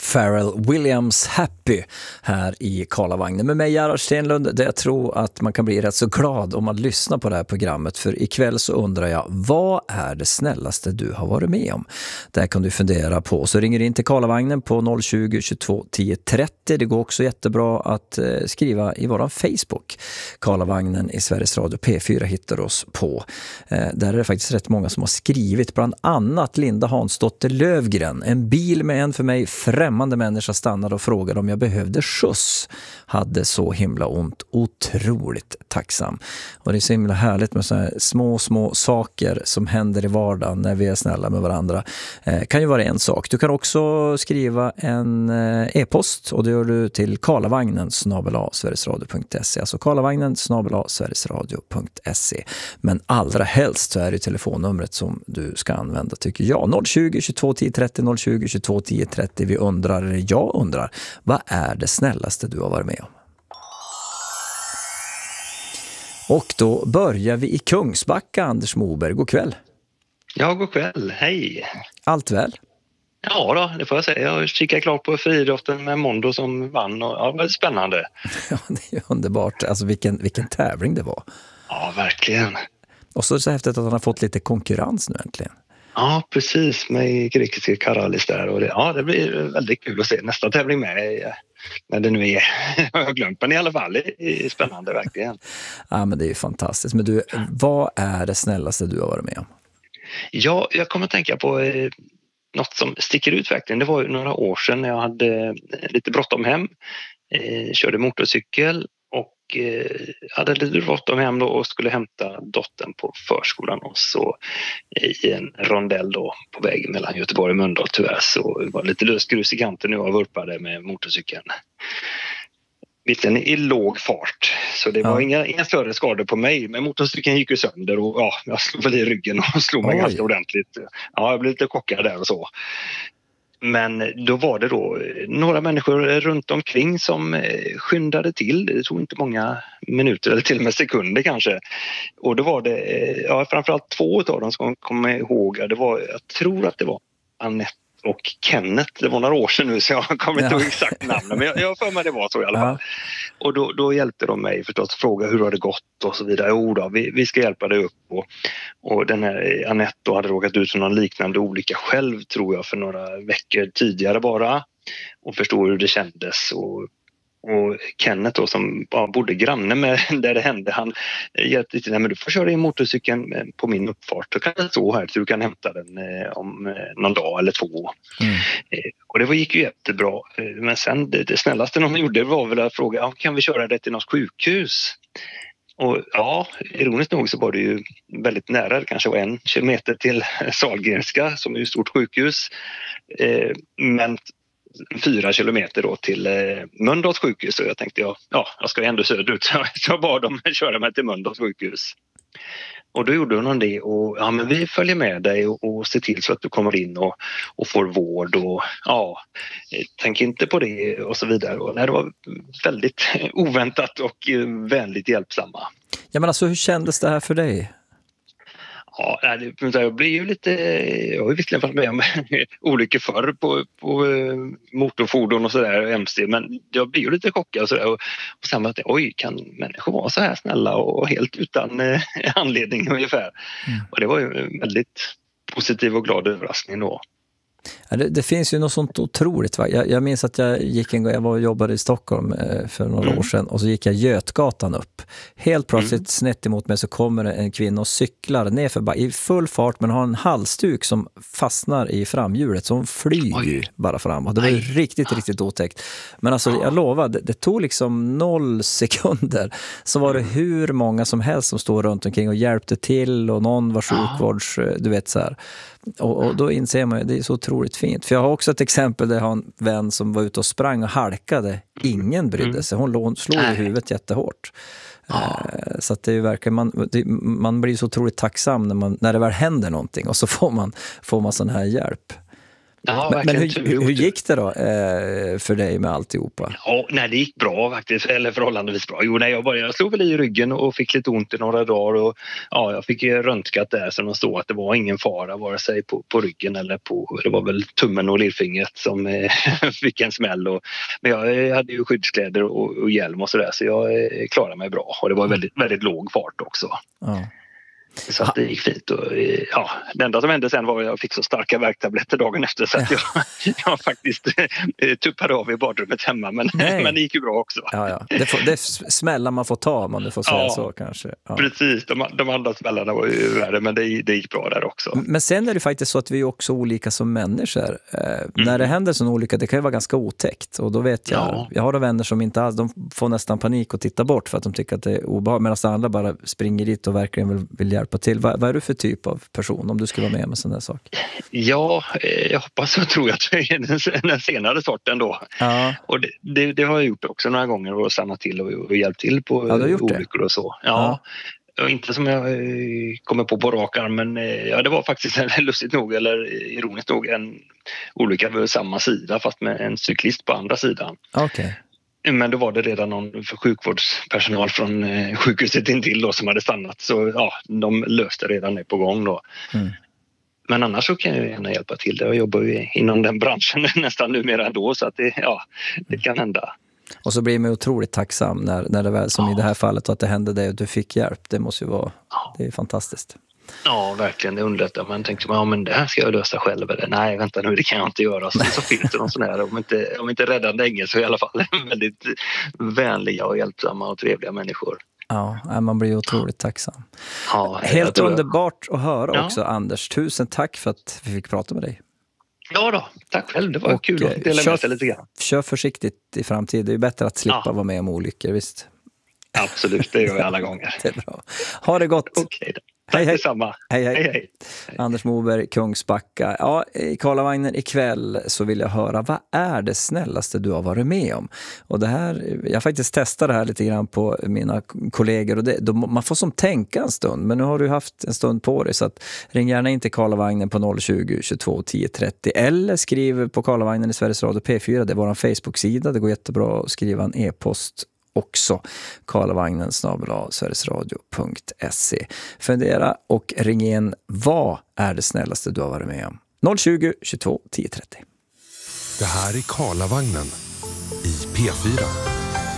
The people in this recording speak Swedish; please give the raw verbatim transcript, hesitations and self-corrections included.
Pharrell Williams Happy här i Karlavagnen med mig, Gerhard Stenlund, där jag tror att man kan bli rätt så glad om man lyssnar på det här programmet, för ikväll så undrar jag, vad är det snällaste du har varit med om? Det här kan du fundera på, så ringer in till Karlavagnen på noll tjugo, tjugotvå, tio trettio. Det går också jättebra att eh, skriva i våran Facebook. Karlavagnen i Sveriges Radio P fyra hittar oss på. Eh, där är det faktiskt rätt många som har skrivit, bland annat Linda Hansdotter Lövgren. En bil med en för mig främmande människa stannade och frågade om jag behövde skjuts. Hade så himla ont. Otroligt tacksam. Och det är så himla härligt med så här små, små saker som händer i vardagen när vi är snälla med varandra. Eh, kan ju vara en sak. Du kan också skriva en eh, e-post, och det gör du till karlavagnen snabel-a sverigesradio punkt se. Alltså karlavagnen snabel-a sverigesradio punkt se. Men allra helst så är det telefonnumret som du ska använda, tycker jag. noll tjugo, tjugotvå, tio trettio, noll tjugo, tjugotvå, tio trettio. Vi undrar, eller jag undrar, vad är det snällaste du har varit med om? Och då börjar vi i Kungsbacka, Anders Moberg. God kväll. Ja, god kväll. Hej. Allt väl? Ja då, det får jag säga. Jag kikade klart på friidrotten med Mondo som vann, och ja, det var spännande. Ja, det är ju underbart. Alltså vilken, vilken tävling det var. Ja, verkligen. Och så är det så häftigt att han har fått lite konkurrens nu äntligen. Ja, precis, med grekiska Karalis där. Och det, ja, det blir väldigt kul att se nästa tävling med, när det nu är. Jag har glömt den i alla fall. Det är spännande, verkligen. Ja, men det är ju fantastiskt. Men du, vad är det snällaste du har varit med om? Ja, jag kommer att tänka på eh, något som sticker ut verkligen. Det var ju några år sedan när jag hade lite bråttom hem. Eh, körde motorcykel och eh, hade lite bråttom hem då och skulle hämta dottern på förskolan, och så i en rondell då på väg mellan Göteborg och Mölndal, tyvärr så var det lite löst grus i kanten och jag vurpade med motorcykeln. Visserligen i låg fart, så det var ja. inga, inga större skador på mig, men motorcykeln gick ju sönder och ja, jag slog väl i ryggen och slog mig Oj. ganska ordentligt. Ja, jag blev lite chockad där och så. Men då var det då några människor runt omkring som skyndade till. Det tog inte många minuter eller till och med sekunder kanske. Och då var det ja, framförallt två av dem som kom ihåg. Det var, jag tror att det var Annette och Kenneth. Det var några år sedan nu så jag kommer inte ihåg exakt namnen. Men jag, jag för mig det var så i alla fall. Ja. Och då, då hjälpte de mig förstås att fråga hur har det gått och så vidare. Jo då, vi, vi ska hjälpa dig upp. Och, och den här Annette då hade råkat ut för någon liknande olycka själv, tror jag, för några veckor tidigare bara. Och förstod hur det kändes. Och Och Kenneth då, som ja, bodde granne med där det hände, han hjälpte till. Men du får köra in motorcykeln på min uppfart, så kan det stå här så du kan hämta den eh, om eh, någon dag eller två. Mm. Eh, och det var, gick ju jättebra. Eh, men sen det, det snällaste de gjorde var väl att fråga, ja, kan vi köra det till något sjukhus? Och ja, ironiskt nog så var det ju väldigt nära, det kanske var en kilometer till Sahlgrenska som är ett stort sjukhus. Eh, men fyra kilometer då till eh, Mölndals sjukhus, och jag tänkte ja, ja, jag ska ändå söderut, så jag bad dem köra mig till Mölndals sjukhus. Och då gjorde hon det, och ja, men vi följer med dig och, och ser till så att du kommer in och, och får vård och ja, tänk inte på det och så vidare. Och det var väldigt oväntat och vänligt hjälpsamma. Ja, men alltså hur kändes det här för dig? Ja, jag blir ju lite, jag har ju visserligen varit med om olyckor förr på, på motorfordon och sådär, M C, men jag blir ju lite chockad och sådär, och, och sen att oj, kan människor vara så här snälla och helt utan eh, anledning ungefär. Mm. Och det var ju en väldigt positiv och glad överraskning då. Ja, det, det finns ju något sånt otroligt. Va? Jag, jag minns att jag gick en gång, jag var och jobbade i Stockholm eh, för några mm. år sedan, och så gick jag Götgatan upp. Helt plötsligt mm. snett emot mig så kommer en kvinna och cyklar ner för, i full fart, men har en halsduk som fastnar i framhjulet, så hon flyger ju bara fram. Och det var ju riktigt, riktigt otäckt. Men alltså, jag lovar, det, det tog liksom noll sekunder, så var det hur många som helst som stod runt omkring och hjälpte till, och någon var sjukvårds, du vet så här. Och, och då inser man ju, det är så otroligt fint. För jag har också ett exempel där jag har en vän som var ute och sprang och halkade. Ingen brydde sig. Hon, hon slog i huvudet jättehårt. Ja. Uh, så att det är ju verkligen, man, det, man blir så otroligt tacksam när, man, när det väl händer någonting, och så får man, får man sån här hjälp. Ja, men men verkligen. hur, hur gick det då eh, för dig med alltihopa? Ja, nej, det gick bra faktiskt, eller förhållandevis bra. Jo, nej, jag, började, jag slog väl i ryggen och fick lite ont i några dagar och ja, jag fick ju röntgat där så de stod att det var ingen fara vare sig på, på ryggen eller på, det var väl tummen och lillfingret som eh, fick en smäll. Och, men jag hade ju skyddskläder och, och hjälm och sådär så jag eh, klarade mig bra och det var väldigt, väldigt låg fart också. Ja. Så att det gick fint och ja, det enda som hände sen var att jag fick så starka värktabletter dagen efter så att jag, jag faktiskt tuppade av i badrummet hemma men, men det gick ju bra också. Ja, ja. Det, får, det är smällar man får ta om man får säga ja, så kanske. Ja. Precis, de, de andra smällarna var ju värre men det, det gick bra där också. Men sen är det faktiskt så att vi är också olika som människor. Eh, mm. När det händer sån olycka, det kan ju vara ganska otäckt och då vet jag, ja. jag har vänner som inte alls, de får nästan panik och titta bort för att de tycker att det är obehagligt medan andra bara springer dit och verkligen vill, vill hjälpa till. Vad, vad är du för typ av person om du skulle vara med med sån där sak? Ja, jag hoppas och tror att jag är den, den senare sorten då. Ja. Och det, det, det har jag gjort också några gånger och stannat till och, och hjälpt till på ja, olyckor och så. Ja. Ja. Inte som jag kommer på på rak arm men ja, det var faktiskt lustigt nog eller ironiskt nog en olycka på samma sida fast med en cyklist på andra sidan. Okej. Okay. Men då var det redan någon sjukvårdspersonal från sjukhuset intill då som hade stannat. Så ja, de löste redan det på gång då. Mm. Men annars så kan jag gärna hjälpa till. Jag jobbar ju inom den branschen nästan numera ändå så att det, ja, det kan hända. Och så blir man otroligt tacksam när, när det väl som ja. i det här fallet att det hände dig och du fick hjälp. Det måste ju vara, ja. det är fantastiskt. Ja, verkligen. Det underlättar. Man tänkte, ja, men det här ska jag lösa själv. Eller, nej, vänta nu, det kan jag inte göra. Så, så finns det någon sån här, om inte, om inte räddande ängel så i alla fall väldigt vänliga och hjälpsamma och trevliga människor. Ja, man blir otroligt tacksam. Ja, helt underbart att höra ja. också, Anders. Tusen tack för att vi fick prata med dig. Ja då, tack själv. Det var och, kul att dela med sig lite grann. Kör försiktigt i framtiden. Det är bättre att slippa ja. vara med om olyckor, visst? Absolut, det gör jag alla gånger. Det är bra. Ha det gott. Okej då. Hej, hej. Detsamma. Hej, hej. hej, hej. Anders Moberg, Kungsbacka. Ja, i Karlavagnen ikväll så vill jag höra, vad är det snällaste du har varit med om? Och det här, jag faktiskt testade det här lite grann på mina kollegor och det, de, man får som tänka en stund, men nu har du haft en stund på dig så att ring gärna in till Karlavagnen på noll tjugo, tjugotvå, tio trettio eller skriv på Karlavagnen i Sveriges Radio P fyra, det är vår Facebook-sida, det går jättebra att skriva en e-post också, karlavagnen snabel-a sverigesradio punkt se. Fundera och ring in, vad är det snällaste du har varit med om? noll tjugo, tjugotvå, tio trettio. Det här är Karlavagnen i P fyra.